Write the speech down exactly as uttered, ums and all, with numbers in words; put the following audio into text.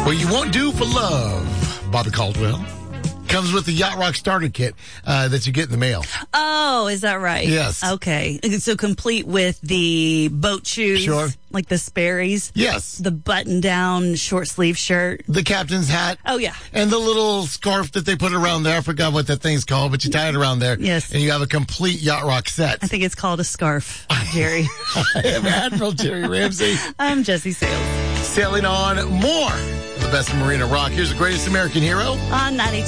What you won't do for love, Bobby Caldwell. Comes with the Yacht Rock starter kit uh, that you get in the mail. Oh, is that right? Yes. Okay. So complete with the boat shoes. Sure. Like the Sperry's. Yes. The button-down short sleeve shirt. The captain's hat. Oh, yeah. And the little scarf that they put around there. I forgot what that thing's called, but you tie it around there. Yes. And you have a complete Yacht Rock set. I think it's called a scarf, Jerry. I am Admiral Jerry Ramsey. I'm Jesse Sales. Sailing on more of the best of Marina Rock. Here's the greatest American hero. On ninety-two.